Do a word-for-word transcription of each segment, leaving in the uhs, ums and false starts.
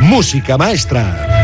Música Maestra.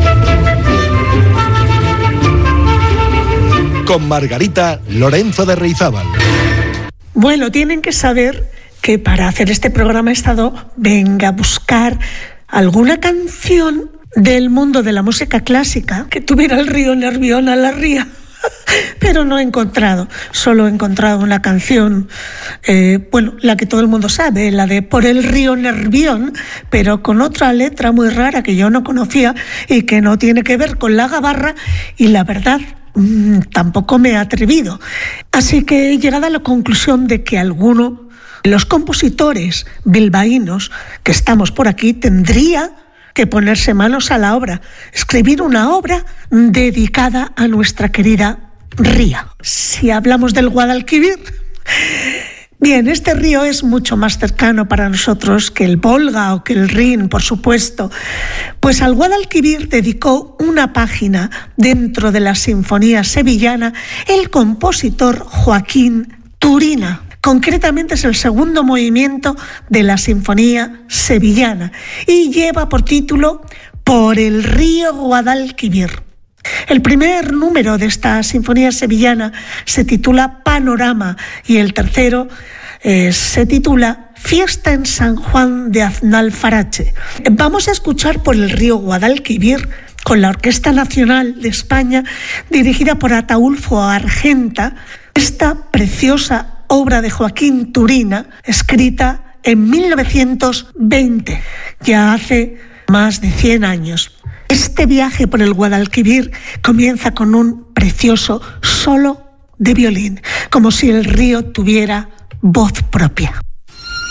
Con Margarita Lorenzo de Reizábal. Bueno, tienen que saber que para hacer este programa he estado, venga, a buscar alguna canción del mundo de la música clásica que tuviera el río Nervión a la ría. Pero no he encontrado, solo he encontrado una canción, eh, bueno, la que todo el mundo sabe, la de Por el río Nervión, pero con otra letra muy rara que yo no conocía y que no tiene que ver con la gabarra, y la verdad mmm, tampoco me he atrevido. Así que he llegado a la conclusión de que alguno de los compositores bilbaínos que estamos por aquí tendría que ponerse manos a la obra, escribir una obra dedicada a nuestra querida ría. Si hablamos del Guadalquivir, bien, este río es mucho más cercano para nosotros que el Volga o que el Rin, por supuesto, pues al Guadalquivir dedicó una página dentro de la Sinfonía Sevillana el compositor Joaquín Turina. Concretamente es el segundo movimiento de la Sinfonía Sevillana y lleva por título Por el río Guadalquivir. El primer número de esta Sinfonía Sevillana se titula Panorama y el tercero eh, se titula Fiesta en San Juan de Aznalfarache. Vamos a escuchar Por el río Guadalquivir con la Orquesta Nacional de España, dirigida por Ataúlfo Argenta, esta preciosa obra de Joaquín Turina, escrita en mil novecientos veinte, ya hace más de cien años. Este viaje por el Guadalquivir comienza con un precioso solo de violín, como si el río tuviera voz propia.